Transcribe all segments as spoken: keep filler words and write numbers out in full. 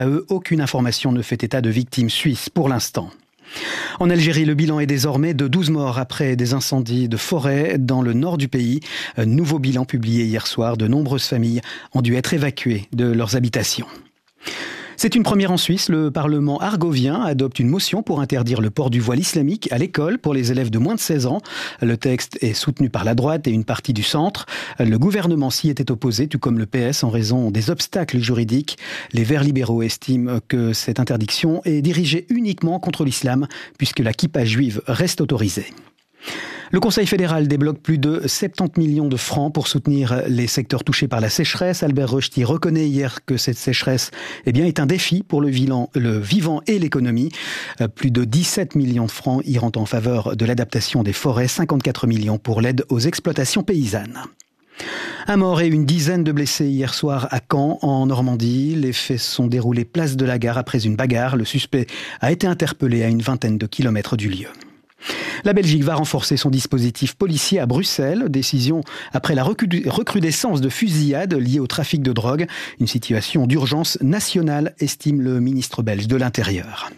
À eux, aucune information ne fait état de victimes suisses pour l'instant. En Algérie, le bilan est désormais de douze morts après des incendies de forêt dans le nord du pays. Un nouveau bilan publié hier soir. De nombreuses familles ont dû être évacuées de leurs habitations. C'est une première en Suisse. Le Parlement argovien adopte une motion pour interdire le port du voile islamique à l'école pour les élèves de moins de seize ans. Le texte est soutenu par la droite et une partie du centre. Le gouvernement s'y était opposé, tout comme le P S, en raison des obstacles juridiques. Les Verts libéraux estiment que cette interdiction est dirigée uniquement contre l'islam, puisque la kippa juive reste autorisée. Le Conseil fédéral débloque plus de soixante-dix millions de francs pour soutenir les secteurs touchés par la sécheresse. Albert Rochety reconnaît hier que cette sécheresse eh bien, est un défi pour le vivant, le vivant et l'économie. Plus de dix-sept millions de francs iront en faveur de l'adaptation des forêts, cinquante-quatre millions pour l'aide aux exploitations paysannes. Un mort et une dizaine de blessés hier soir à Caen, en Normandie. Les faits se sont déroulés place de la Gare après une bagarre. Le suspect a été interpellé à une vingtaine de kilomètres du lieu. La Belgique va renforcer son dispositif policier à Bruxelles. Décision après la recrudescence de fusillades liées au trafic de drogue. Une situation d'urgence nationale, estime le ministre belge de l'Intérieur.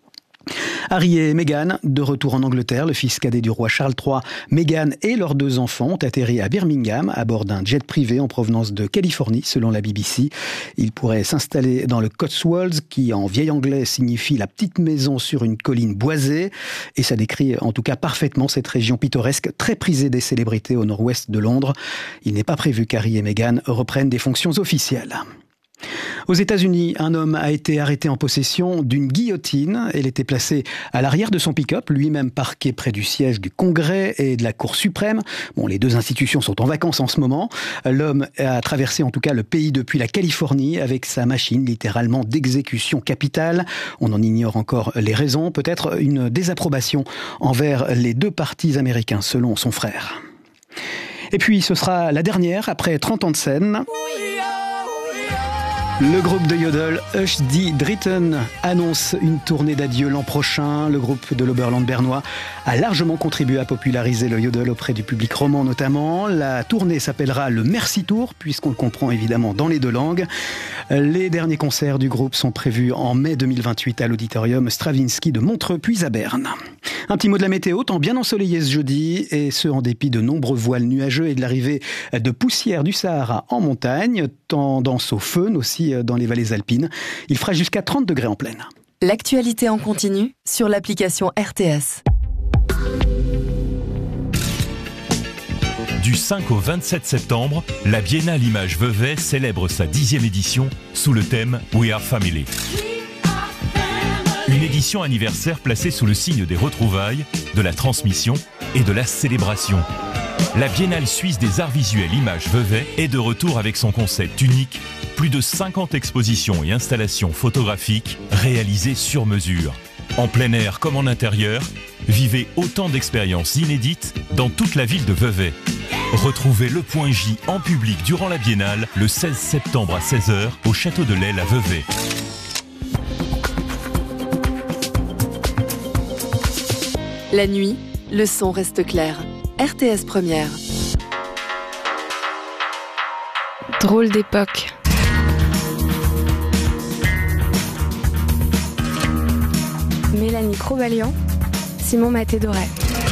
Harry et Meghan, de retour en Angleterre, le fils cadet du roi Charles trois, Meghan et leurs deux enfants ont atterri à Birmingham à bord d'un jet privé en provenance de Californie, selon la B B C. Ils pourraient s'installer dans le Cotswolds, qui en vieil anglais signifie la petite maison sur une colline boisée. Et ça décrit en tout cas parfaitement cette région pittoresque très prisée des célébrités au nord-ouest de Londres. Il n'est pas prévu qu'Harry et Meghan reprennent des fonctions officielles. Aux États-Unis, un homme a été arrêté en possession d'une guillotine. Elle était placée à l'arrière de son pick-up, lui-même parqué près du siège du Congrès et de la Cour suprême. Bon, les deux institutions sont en vacances en ce moment. L'homme a traversé en tout cas le pays depuis la Californie avec sa machine littéralement d'exécution capitale. On en ignore encore les raisons. Peut-être une désapprobation envers les deux partis américains, selon son frère. Et puis, ce sera la dernière, après trente ans de scène. Le groupe de Yodel, Hush Die Dritten, annonce une tournée d'adieu l'an prochain. Le groupe de l'Oberland bernois a largement contribué à populariser le Yodel auprès du public roman notamment. La tournée s'appellera le Merci Tour, puisqu'on le comprend évidemment dans les deux langues. Les derniers concerts du groupe sont prévus en mai deux mille vingt-huit à l'auditorium Stravinsky de Montreux puis à Berne. Un petit mot de la météo, temps bien ensoleillé ce jeudi, et ce en dépit de nombreux voiles nuageux et de l'arrivée de poussière du Sahara en montagne, tendance au fön aussi dans les vallées alpines. Il fera jusqu'à trente degrés en plaine. L'actualité en continu sur l'application R T S. Du cinq au vingt-sept septembre, la Biennale Images Vevey célèbre sa dixième édition sous le thème We Are Family. Une édition anniversaire placée sous le signe des retrouvailles, de la transmission et de la célébration. La Biennale suisse des arts visuels Images Vevey est de retour avec son concept unique, plus de cinquante expositions et installations photographiques réalisées sur mesure. En plein air comme en intérieur, vivez autant d'expériences inédites dans toute la ville de Vevey. Retrouvez le Point J en public durant la Biennale le seize septembre à seize heures au Château de l'Aile à Vevey. La nuit, le son reste clair. R T S Première. Drôle d'époque. Mélanie Crobalian, Simon Maté-Doré.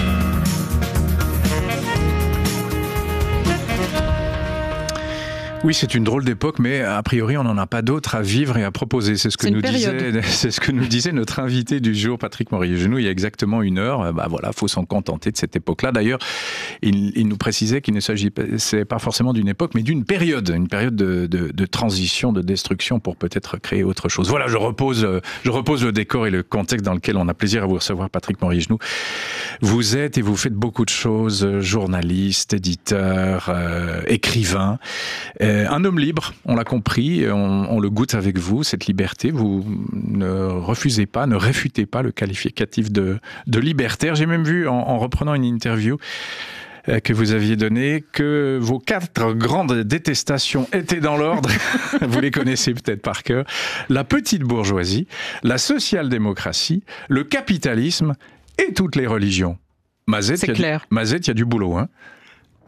Oui, c'est une drôle d'époque, mais a priori, on n'en a pas d'autres à vivre et à proposer. C'est ce que nous disait, c'est ce que nous disait notre invité du jour, Patrick Morillet-Genoux, il y a exactement une heure. Bah voilà, faut s'en contenter de cette époque-là. D'ailleurs, il, il nous précisait qu'il ne s'agissait pas forcément d'une époque, mais d'une période, une période de, de, de transition, de destruction pour peut-être créer autre chose. Voilà, je repose, je repose le décor et le contexte dans lequel on a plaisir à vous recevoir, Patrick Morillet-Genoux. Vous êtes et vous faites beaucoup de choses, journaliste, éditeur, euh, écrivain. Euh, Un homme libre, on l'a compris, on, on le goûte avec vous, cette liberté. Vous ne refusez pas, ne réfutez pas le qualificatif de, de libertaire. J'ai même vu, en, en reprenant une interview euh, que vous aviez donnée, que vos quatre grandes détestations étaient dans l'ordre. Vous les connaissez peut-être par cœur. La petite bourgeoisie, la social-démocratie, le capitalisme et toutes les religions. Mazette, C'est clair. Mazette, il y a du boulot, hein.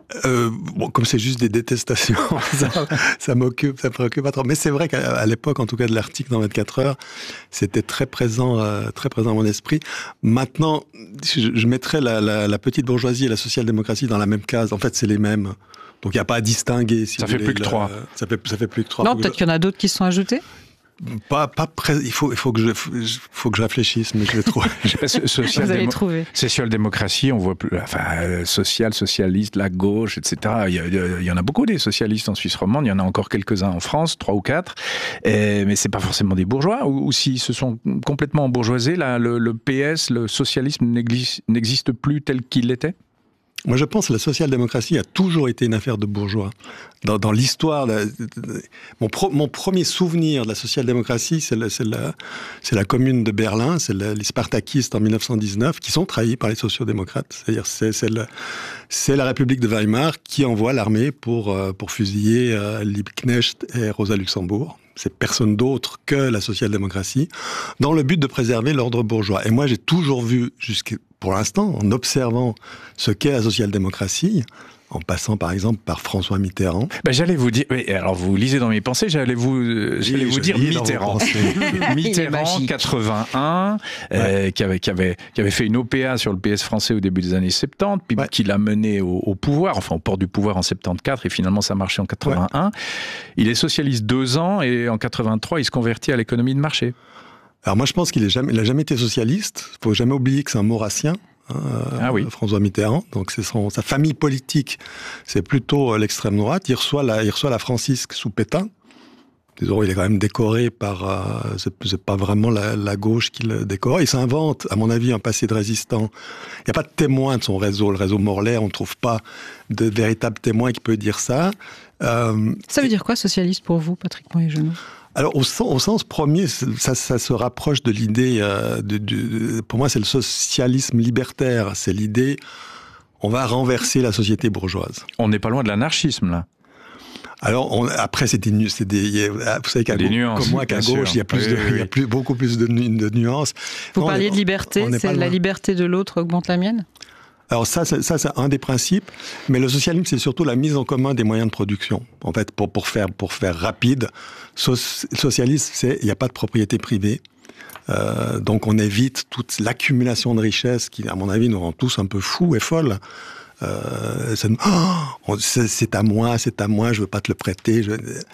Euh, bon, comme c'est juste des détestations, ça, ça m'occupe, ça me préoccupe pas trop. Mais c'est vrai qu'à l'époque, en tout cas de l'article dans vingt-quatre heures, c'était très présent, euh, très présent dans mon esprit. Maintenant, je, je mettrais la, la, la petite bourgeoisie et la social-démocratie dans la même case. En fait, c'est les mêmes. Donc il n'y a pas à distinguer. Si ça fait voulez, plus que le, trois. Ça fait, ça fait plus que trois. Non, peut-être qu'il y en a d'autres qui se sont ajoutés. Pas, pas près, il faut, il faut que je, faut que je réfléchisse, mais je vais trouver. Vous allez trouver. Social-démocratie, on voit plus, enfin, social, socialiste, la gauche, et cetera. Il y, a, il y en a beaucoup des socialistes en Suisse romande. Il y en a encore quelques-uns en France, trois ou quatre. Et, mais c'est pas forcément des bourgeois. Ou, ou s'ils se sont complètement embourgeoisés, là, le, le P S, le socialisme n'existe plus tel qu'il était. Moi, je pense que la social-démocratie a toujours été une affaire de bourgeois. Dans, dans l'histoire, la, mon, pro, mon premier souvenir de la social-démocratie, c'est la, la, la commune de Berlin, c'est la, les spartakistes en mille neuf cent dix-neuf, qui sont trahis par les sociaux-démocrates. C'est-à-dire, c'est, c'est, la, c'est la République de Weimar qui envoie l'armée pour, pour fusiller euh, Liebknecht et Rosa Luxembourg. C'est personne d'autre que la social-démocratie, dans le but de préserver l'ordre bourgeois. Et moi, j'ai toujours vu, jusqu'à pour l'instant, en observant ce qu'est la social-démocratie, en passant par exemple par François Mitterrand. Ben, j'allais vous dire, oui, alors vous lisez dans mes pensées, j'allais vous, j'allais oui, vous dire Mitterrand. Mitterrand, quatre-vingt-un, ouais. euh, qui, avait, qui, avait, qui avait fait une O P A sur le P S français au début des années soixante-dix, puis ouais. qui l'a mené au, au pouvoir, enfin au port du pouvoir en soixante-quatorze, et finalement ça marchait en quatre-vingt-un. Ouais. Il est socialiste deux ans, et en quatre-vingt-trois, il se convertit à l'économie de marché. Alors moi je pense qu'il n'a jamais, jamais été socialiste, il ne faut jamais oublier que c'est un maurassien. Hein, ah oui. François Mitterrand, donc c'est son, sa famille politique, c'est plutôt l'extrême droite. Il reçoit la, il reçoit la Francisque sous Pétain. Disons, il est quand même décoré par, euh, c'est, c'est pas vraiment la, la gauche qui le décore. Il s'invente, à mon avis, un passé de résistant. Il n'y a pas de témoin de son réseau, le réseau Morlaix, on ne trouve pas de véritable témoin qui peut dire ça. Euh, ça veut dire quoi, socialiste, pour vous, Patrick Moyer-Genoux ? Alors, au sens, au sens premier, ça, ça se rapproche de l'idée, euh, de, de, pour moi, c'est le socialisme libertaire. C'est l'idée, on va renverser la société bourgeoise. On n'est pas loin de l'anarchisme, là. Alors, on, après, c'est des, c'est des, vous savez qu'à gauche, comme moi, qu'à gauche, il y a, plus oui, de, oui. il y a plus, beaucoup plus de, de nuances. Vous non, parliez on, de liberté, c'est la liberté de l'autre augmente la mienne ? Alors ça, c'est, ça, c'est un des principes, mais le socialisme, c'est surtout la mise en commun des moyens de production. En fait, pour, pour, faire, pour faire rapide, so, socialisme, c'est il n'y a pas de propriété privée. Euh, donc on évite toute l'accumulation de richesses qui, à mon avis, nous rend tous un peu fous et folles. Euh, c'est, oh, c'est, c'est à moi, c'est à moi, je veux pas te le prêter. Je...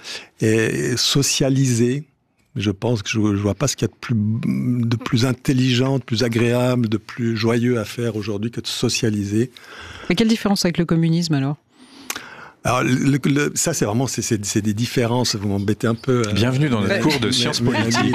Et socialiser, je pense que je ne vois pas ce qu'il y a de plus, de plus intelligent, de plus agréable, de plus joyeux à faire aujourd'hui que de socialiser. Mais quelle différence avec le communisme alors ? Alors, le, le, ça, c'est vraiment c'est, c'est, c'est des différences. Vous m'embêtez un peu. Bienvenue dans notre mais, cours de sciences mais, politiques.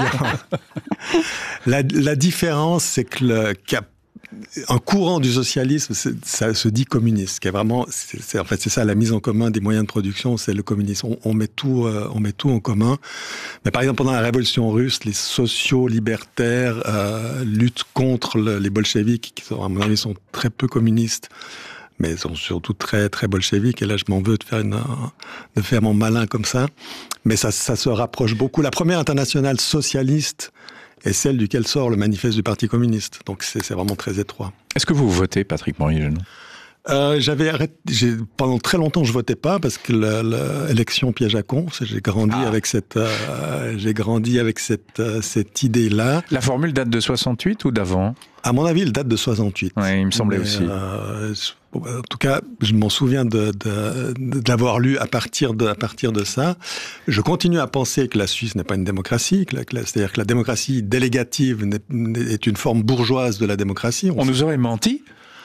la, la différence, c'est que le, un courant du socialisme, ça se dit communiste, qui est vraiment, c'est, c'est, en fait, c'est ça la mise en commun des moyens de production, c'est le communisme. On, on met tout, euh, on met tout en commun. Mais par exemple, pendant la Révolution russe, les sociaux libertaires euh, luttent contre le, les bolcheviks, qui sont, à mon avis, sont très peu communistes, mais sont surtout très très bolcheviques. Et là, je m'en veux de faire une, de faire mon malin comme ça. Mais ça, ça se rapproche beaucoup. La première internationale socialiste est celle duquel sort le manifeste du Parti communiste. Donc c'est, c'est vraiment très étroit. Est-ce que vous votez, Patrick Moyer-Genoux ? Euh, j'avais arrêté, j'ai, pendant très longtemps, je votais pas parce que l'élection piège à con. J'ai grandi ah. avec cette, euh, j'ai grandi avec cette euh, cette idée-là. La formule date de soixante-huit ou d'avant ? À mon avis, elle date de soixante-huit. Oui, il me semblait Mais, aussi. Euh, en tout cas, je m'en souviens de, de, de, de l'avoir lu à partir de, à partir de ça. Je continue à penser que la Suisse n'est pas une démocratie, que la, que la, c'est-à-dire que la démocratie délégative n'est, est une forme bourgeoise de la démocratie. On, On nous aurait menti ?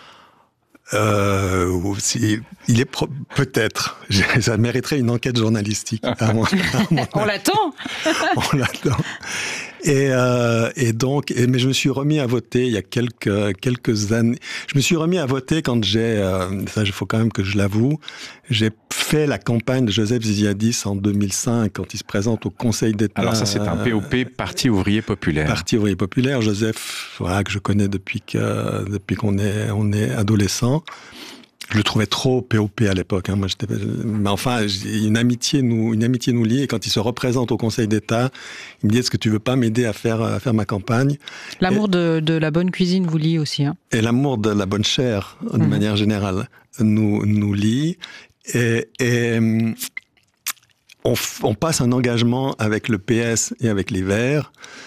Euh, il est pro- peut-être. Ça mériterait une enquête journalistique. À mon, à mon On l'attend. On l'attend. Et, euh, et donc, et, mais je me suis remis à voter il y a quelques quelques années. Je me suis remis à voter quand j'ai, euh, ça, il faut quand même que je l'avoue, j'ai fait la campagne de Joseph Ziziadis en deux mille cinq quand il se présente au Conseil d'État. Alors ça, c'est un P O P, Parti ouvrier populaire. Parti ouvrier populaire. Joseph, voilà, que je connais depuis que depuis qu'on est on est adolescent. Je le trouvais trop P O P à l'époque. Hein. Moi, j'étais... Mais enfin, une amitié, nous, une amitié nous lie. Et quand il se représente au Conseil d'État, il me dit « Est-ce que tu veux pas m'aider à faire, à faire ma campagne ?» L'amour et... de, de la bonne cuisine vous lie aussi. Hein. Et l'amour de la bonne chair, de mmh. manière générale, nous, nous lie. Et, et on, on passe un engagement avec le P S et avec les Verts.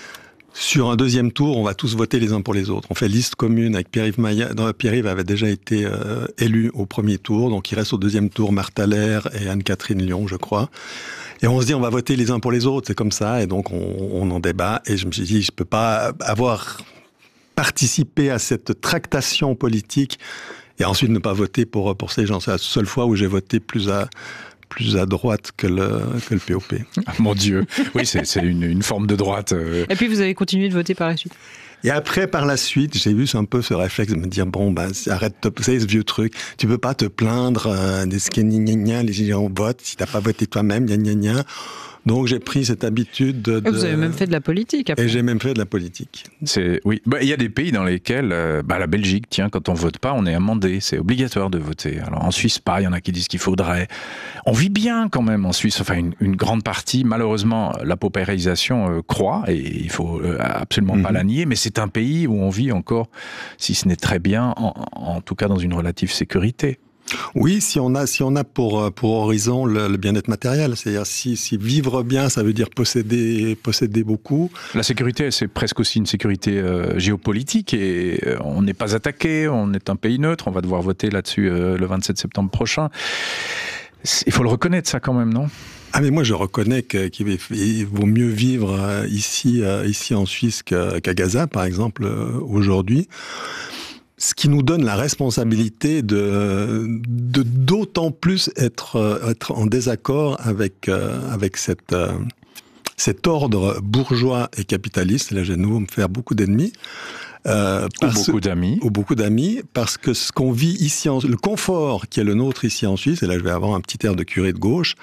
Sur un deuxième tour, on va tous voter les uns pour les autres. On fait liste commune avec Pierre-Yves Maillard. Non, Pierre-Yves avait déjà été euh, élu au premier tour, donc il reste au deuxième tour Martha Lair et Anne-Catherine Lyon, je crois. Et on se dit, on va voter les uns pour les autres, c'est comme ça, et donc on, on en débat. Et je me suis dit, je peux pas avoir participé à cette tractation politique et ensuite ne pas voter pour, pour ces gens. C'est la seule fois où j'ai voté plus à... plus à droite que le, que le P O P. Ah, mon Dieu. Oui, c'est, c'est une, une forme de droite. Euh... Et puis vous avez continué de voter par la suite. Et après, par la suite, j'ai eu un peu ce réflexe de me dire, bon, ben, arrête de, vous savez, ce vieux truc, tu peux pas te plaindre euh, des gna les gens votent, si t'as pas voté toi-même, gna gna gna. Donc j'ai pris cette habitude de... Et vous avez même fait de la politique après. Et j'ai même fait de la politique. C'est, oui, bah, il y a des pays dans lesquels, euh, bah, la Belgique, tiens, quand on vote pas, on est amendé, c'est obligatoire de voter. Alors en Suisse, pas, il y en a qui disent qu'il faudrait. On vit bien quand même en Suisse, enfin une, une grande partie, malheureusement, la paupérisation euh, croît, et il faut euh, absolument mm-hmm. pas la nier, mais c'est un pays où on vit encore, si ce n'est très bien, en, en tout cas dans une relative sécurité. Oui, si on a, si on a pour, pour horizon le, le bien-être matériel, c'est-à-dire si, si vivre bien, ça veut dire posséder, posséder beaucoup. La sécurité, c'est presque aussi une sécurité euh, géopolitique et euh, on n'est pas attaqué, on est un pays neutre, on va devoir voter là-dessus euh, le vingt-sept septembre prochain. Il faut le reconnaître ça quand même, non ? Ah mais moi je reconnais que, qu'il vaut mieux vivre ici, ici en Suisse qu'à, qu'à Gaza, par exemple, aujourd'hui. Ce qui nous donne la responsabilité de, de d'autant plus être, être en désaccord avec, euh, avec cette, euh, cet ordre bourgeois et capitaliste. Et là, je vais de nouveau me faire beaucoup d'ennemis. Euh, ou beaucoup d'amis. Ou beaucoup d'amis, parce que ce qu'on vit ici, en, le confort qui est le nôtre ici en Suisse, et là je vais avoir un petit air de curé de gauche.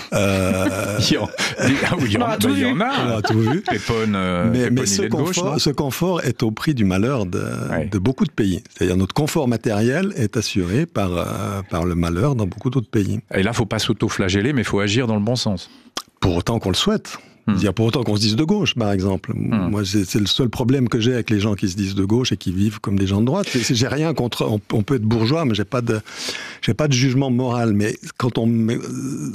Euh, il y en, ah oui, il y en, bah, il y en a. On a tout vu. Pépone, euh, mais mais ce, confort, gauche, ce confort est au prix du malheur de, ouais. de beaucoup de pays. C'est-à-dire notre confort matériel est assuré par, euh, par le malheur dans beaucoup d'autres pays. Et là, il ne faut pas s'auto-flageller, mais il faut agir dans le bon sens. Pour autant qu'on le souhaite. Mmh. Dire pour autant qu'on se dise de gauche, par exemple. Mmh. Moi, c'est, c'est le seul problème que j'ai avec les gens qui se disent de gauche et qui vivent comme des gens de droite. C'est, c'est, j'ai rien contre. On, on peut être bourgeois, mais j'ai pas de, j'ai pas de jugement moral. Mais quand on, euh,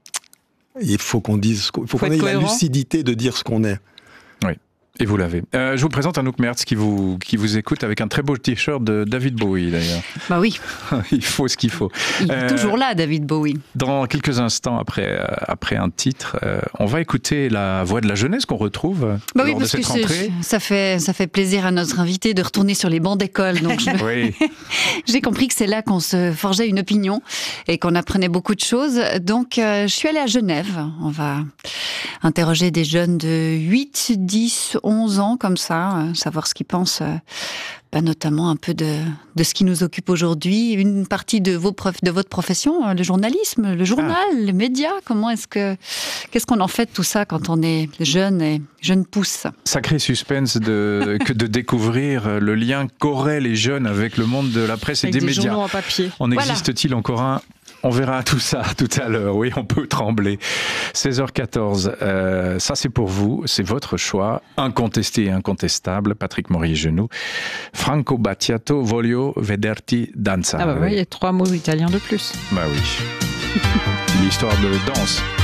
il faut qu'on dise, il faut, faut qu'on ait cohérent. La lucidité de dire ce qu'on est. Oui. Et vous l'avez. Euh, je vous présente Anouk Merz qui vous, qui vous écoute avec un très beau t-shirt de David Bowie d'ailleurs. Bah oui. Il faut ce qu'il faut. Il est euh, toujours là, David Bowie. Dans quelques instants après, euh, après un titre, euh, on va écouter la voix de la jeunesse qu'on retrouve bah lors oui, de parce cette que rentrée. Ça fait, ça fait plaisir à notre invité de retourner sur les bancs d'école. Donc je... oui. J'ai compris que c'est là qu'on se forgeait une opinion et qu'on apprenait beaucoup de choses. Donc euh, je suis allée à Genève. On va interroger des jeunes de huit, dix, onze ans comme ça, euh, savoir ce qu'ils pensent, euh, bah, notamment un peu de, de ce qui nous occupe aujourd'hui, une partie de, vos prof, de votre profession, euh, le journalisme, le journal, ah. les médias, comment est-ce que, qu'est-ce qu'on en fait de tout ça quand on est jeune et jeune pousse ? Sacré suspense de, que de découvrir le lien qu'auraient les jeunes avec le monde de la presse avec et des, des médias. Journaux en papier. En voilà. Existe-t-il encore un ? On verra tout ça tout à l'heure. Oui, on peut trembler. seize heures quatorze. Euh, ça, c'est pour vous. C'est votre choix. Incontesté et incontestable. Patrick Morillet-Genoux. Franco Battiato, voglio vederti danzare. Ah bah oui, il y a trois mots italiens de plus. Bah oui. L'histoire de danse.